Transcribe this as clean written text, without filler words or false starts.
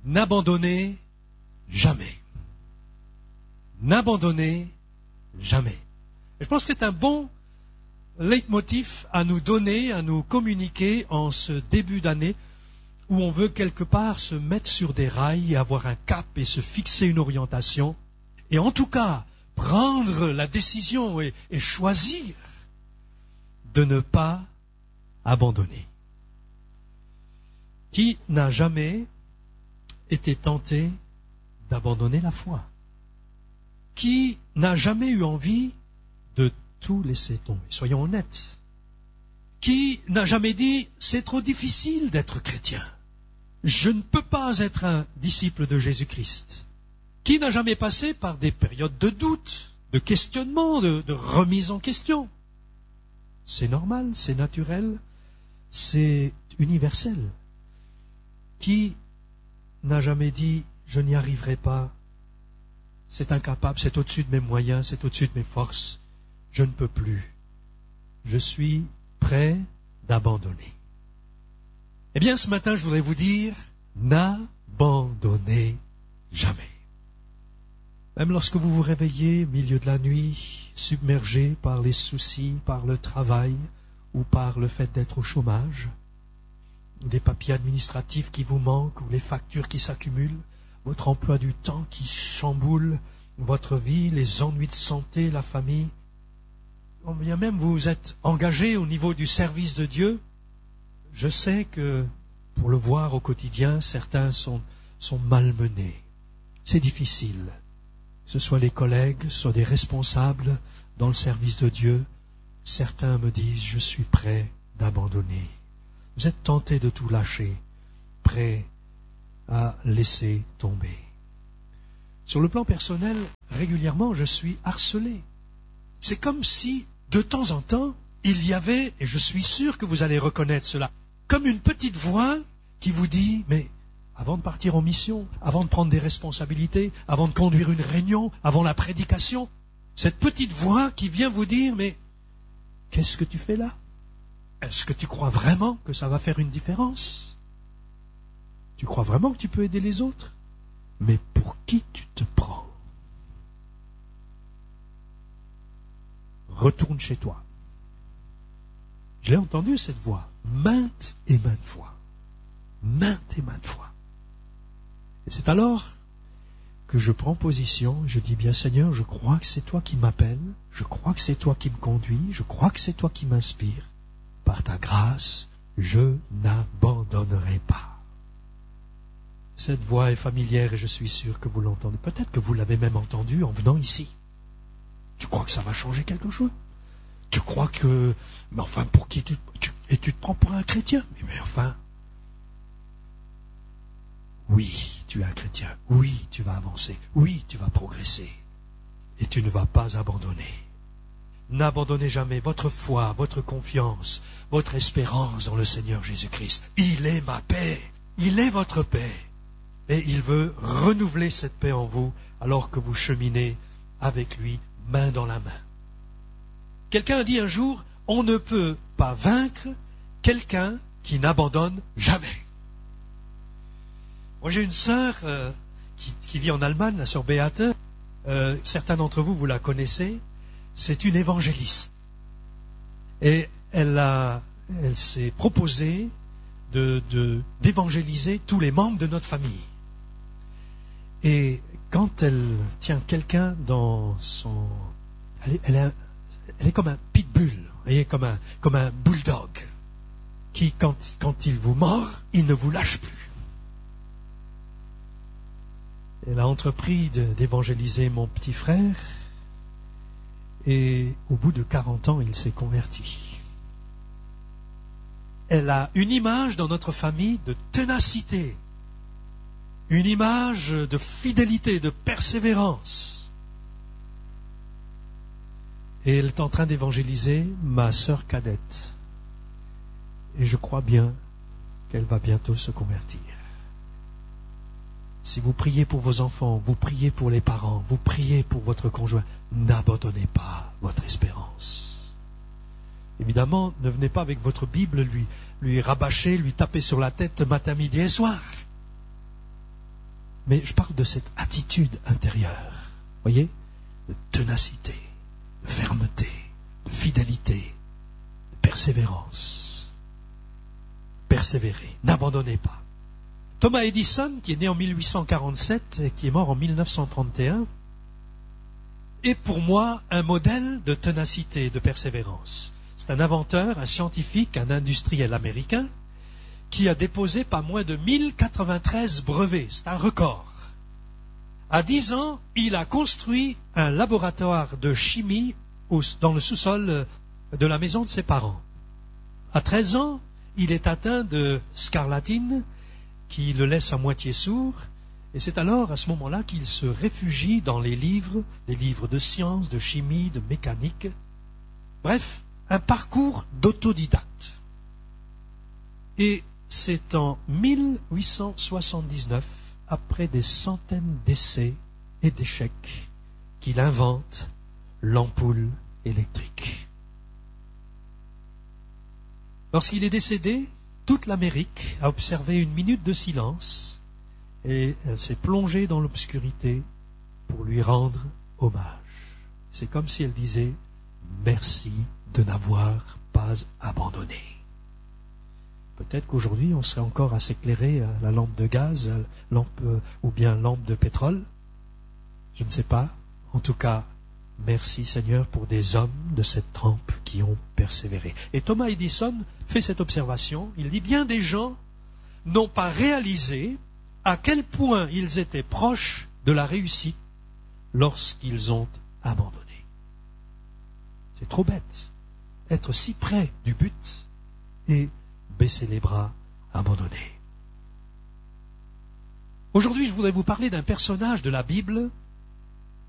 n'abandonnez jamais. N'abandonnez jamais. Et je pense que c'est un bon leitmotiv à nous donner, à nous communiquer en ce début d'année où on veut quelque part se mettre sur des rails, avoir un cap et se fixer une orientation. Et en tout cas, prendre la décision et choisir de ne pas abandonner. Qui n'a jamais été tenté d'abandonner la foi? Qui n'a jamais eu envie de tout laisser tomber? Soyons honnêtes. Qui n'a jamais dit « c'est trop difficile d'être chrétien, je ne peux pas être un disciple de Jésus-Christ ». Qui n'a jamais passé par des périodes de doute, de questionnement, de remise en question? C'est normal, c'est naturel, c'est universel. Qui n'a jamais dit « je n'y arriverai pas, c'est incapable, c'est au-dessus de mes moyens, c'est au-dessus de mes forces, je ne peux plus, je suis prêt d'abandonner ». Eh bien, ce matin, je voudrais vous dire « n'abandonnez jamais ». Même lorsque vous vous réveillez au milieu de la nuit, submergé par les soucis, par le travail ou par le fait d'être au chômage, des papiers administratifs qui vous manquent ou les factures qui s'accumulent, votre emploi du temps qui chamboule votre vie, les ennuis de santé, la famille, quand bien même vous êtes engagé au niveau du service de Dieu, je sais que pour le voir au quotidien, certains sont malmenés. C'est difficile. Que ce soit les collègues, soit des responsables dans le service de Dieu, certains me disent « je suis prêt d'abandonner ». Vous êtes tenté de tout lâcher, prêt à laisser tomber. Sur le plan personnel, régulièrement, je suis harcelé. C'est comme si, de temps en temps, il y avait, et je suis sûr que vous allez reconnaître cela, comme une petite voix qui vous dit « mais avant de partir en mission, avant de prendre des responsabilités, avant de conduire une réunion, avant la prédication, cette petite voix qui vient vous dire « mais qu'est-ce que tu fais là ? Est-ce que tu crois vraiment que ça va faire une différence ? Tu crois vraiment que tu peux aider les autres ? Mais pour qui tu te prends ? Retourne chez toi. » Je l'ai entendu cette voix, maintes et maintes fois. Maintes et maintes fois. Et c'est alors que je prends position, je dis bien Seigneur, je crois que c'est toi qui m'appelles, je crois que c'est toi qui me conduis, je crois que c'est toi qui m'inspire. Par ta grâce, je n'abandonnerai pas. Cette voix est familière et je suis sûr que vous l'entendez. Peut-être que vous l'avez même entendue en venant ici. Tu crois que ça va changer quelque chose ? Tu crois que... Mais enfin, pour qui tu te prends pour un chrétien ? Mais enfin... Oui, tu es un chrétien. Oui, tu vas avancer. Oui, tu vas progresser. Et tu ne vas pas abandonner. N'abandonnez jamais votre foi, votre confiance, votre espérance dans le Seigneur Jésus-Christ. Il est ma paix. Il est votre paix. Et il veut renouveler cette paix en vous alors que vous cheminez avec lui, main dans la main. Quelqu'un a dit un jour, on ne peut pas vaincre quelqu'un qui n'abandonne jamais. Moi, j'ai une sœur qui vit en Allemagne, la sœur Beate. Certains d'entre vous, vous la connaissez. C'est une évangéliste. Et elle s'est proposée d'évangéliser tous les membres de notre famille. Et quand elle tient quelqu'un dans son... Elle est comme un pitbull, vous voyez, comme un bulldog, qui, quand il vous mord, il ne vous lâche plus. Elle a entrepris d'évangéliser mon petit frère et au bout de 40 ans, il s'est converti. Elle a une image dans notre famille de ténacité, une image de fidélité, de persévérance. Et elle est en train d'évangéliser ma sœur cadette. Et je crois bien qu'elle va bientôt se convertir. Si vous priez pour vos enfants, vous priez pour les parents, vous priez pour votre conjoint, n'abandonnez pas votre espérance. Évidemment, ne venez pas avec votre Bible lui rabâcher, lui taper sur la tête matin, midi et soir. Mais je parle de cette attitude intérieure, voyez, de ténacité, de fermeté, de fidélité, de persévérance. Persévérez, n'abandonnez pas. Thomas Edison, qui est né en 1847 et qui est mort en 1931, est pour moi un modèle de ténacité et de persévérance. C'est un inventeur, un scientifique, un industriel américain qui a déposé pas moins de 1093 brevets. C'est un record. À 10 ans, il a construit un laboratoire de chimie dans le sous-sol de la maison de ses parents. À 13 ans, il est atteint de scarlatine qui le laisse à moitié sourd. Et c'est alors, à ce moment-là, qu'il se réfugie dans les livres de sciences, de chimie, de mécanique. Bref, un parcours d'autodidacte. Et c'est en 1879, après des centaines d'essais et d'échecs, qu'il invente l'ampoule électrique. Lorsqu'il est décédé, toute l'Amérique a observé une minute de silence et elle s'est plongée dans l'obscurité pour lui rendre hommage. C'est comme si elle disait « Merci de n'avoir pas abandonné ». Peut-être qu'aujourd'hui, on serait encore à s'éclairer à la lampe de gaz, ou bien lampe de pétrole. Je ne sais pas. En tout cas, merci Seigneur pour des hommes de cette trempe qui ont persévéré. Et Thomas Edison fait cette observation. Il dit bien des gens n'ont pas réalisé à quel point ils étaient proches de la réussite lorsqu'ils ont abandonné. C'est trop bête. Être si près du but et baisser les bras, abandonner. Aujourd'hui, je voudrais vous parler d'un personnage de la Bible